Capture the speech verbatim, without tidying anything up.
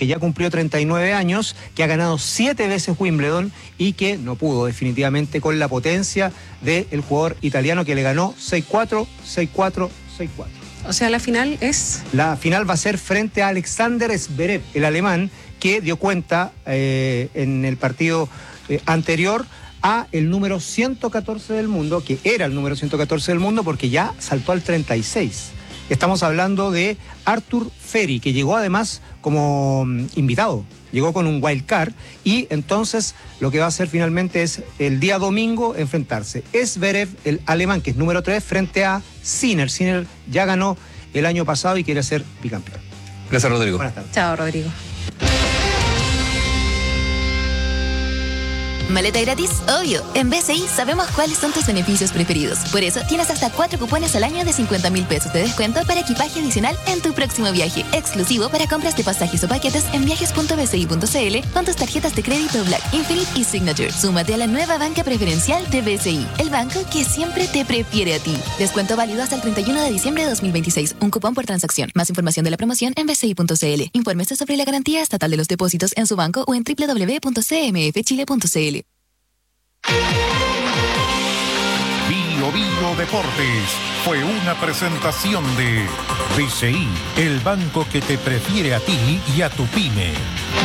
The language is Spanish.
que ya cumplió treinta y nueve años, que ha ganado siete veces Wimbledon y que no pudo definitivamente con la potencia del jugador italiano que le ganó seis cuatro, seis cuatro, seis cuatro. O sea, la final es... La final va a ser frente a Alexander Zverev, el alemán, que dio cuenta eh, en el partido eh, anterior a el número ciento catorce del mundo, que era el número ciento catorce del mundo porque ya saltó al treinta y seis. Estamos hablando de Arthur Ferry, que llegó además como um, invitado, llegó con un wild card y entonces lo que va a hacer finalmente es el día domingo enfrentarse Zverev, el alemán, que es número tres, frente a Sinner. Sinner ya ganó el año pasado y quiere ser bicampeón. Gracias, Rodrigo. Buenas tardes. Chao, Rodrigo. ¿Maleta gratis? Obvio. En B C I sabemos cuáles son tus beneficios preferidos. Por eso tienes hasta cuatro cupones al año de cincuenta mil pesos de descuento para equipaje adicional en tu próximo viaje. Exclusivo para compras de pasajes o paquetes en viajes punto b c i punto c l con tus tarjetas de crédito Black, Infinite y Signature. Súmate a la nueva banca preferencial de B C I, el banco que siempre te prefiere a ti. Descuento válido hasta el treinta y uno de diciembre de dos mil veintiséis. Un cupón por transacción. Más información de la promoción en b c i punto c l. Infórmese sobre la garantía estatal de los depósitos en su banco o en w w w punto c m f chile punto c l. Bio Bio Deportes fue una presentación de B C I, el banco que te prefiere a ti y a tu pyme.